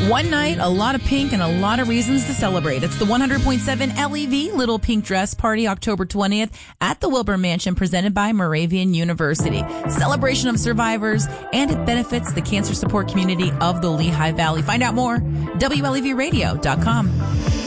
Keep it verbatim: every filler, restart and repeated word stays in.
One night, a lot of pink, and a lot of reasons to celebrate. It's the one hundred point seven L E V Little Pink Dress Party, October twentieth at the Wilbur Mansion, presented by Moravian University. Celebration of survivors, and it benefits the cancer support community of the Lehigh Valley. Find out more, W L E V radio dot com.